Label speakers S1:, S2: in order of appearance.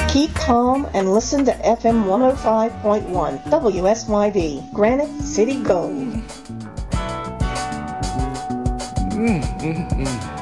S1: Keep calm and listen to FM 105.1 WSYD, Granite City Gold.